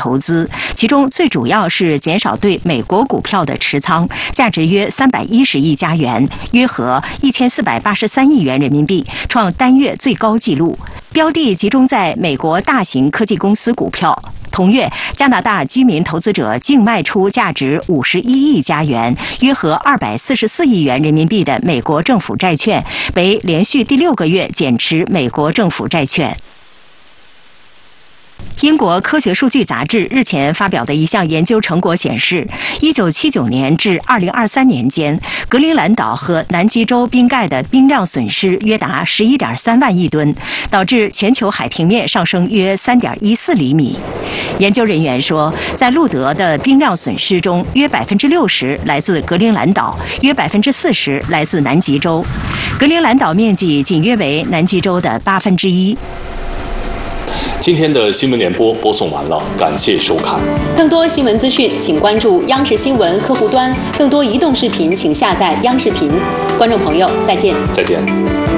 投资，其中最主要是减少对美国股票的持仓，价值约310亿加元，约合1483亿元人民币，创单月最高纪录。标的集中在美国大型科技公司股票。同月，加拿大居民投资者净卖出价值51亿加元，约合244亿元人民币的美国政府债券，为连续第6个月减持美国政府债券。英国科学数据杂志日前发表的一项研究成果显示，1979年至2023年间，格陵兰岛和南极洲冰盖的冰量损失约达11.3万亿吨，导致全球海平面上升约3.14厘米。研究人员说，在路德的冰量损失中，约60%来自格陵兰岛，约40%来自南极洲。格陵兰岛面积仅约为南极洲的1/8。 今天的新闻联播播送完了，感谢收看。 更多新闻资讯，请关注央视新闻客户端。更多移动视频，请下载央视频。观众朋友，再见。 再见。